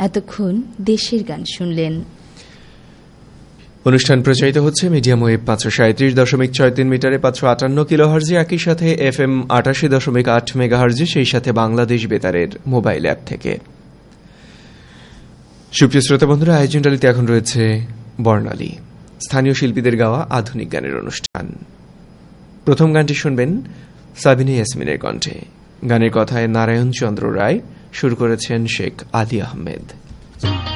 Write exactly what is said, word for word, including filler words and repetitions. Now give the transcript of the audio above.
এতক্ষণ দেশের গান শুনলেন। অনুষ্ঠান প্রচারিত হচ্ছে মিডিয়াম ওয়েভ পাঁচশো সাঁত্রিশ দশমিক ছয় তিন মিটারে পাঁচশো আটান্ন কিলো হার্জি, একই সাথে এফ এম আটাশি দশমিক আট মেগা হার্জি, সেই সাথে বাংলাদেশ বেতারের মোবাইল অ্যাপ থেকে। সুপ্রিয় শ্রোতা বন্ধুরা, আয়োজনটালিতে এখন রয়েছে বর্ণালী, স্থানীয় শিল্পীদের গাওয়া আধুনিক গানের অনুষ্ঠান। প্রথম গানটি শুনবেন সাবিনা ইয়াসমিনের কণ্ঠে। গানের কথায় নারায়ণ চন্দ্র রায়, সুর করেছেন শেখ আলী আহমেদ।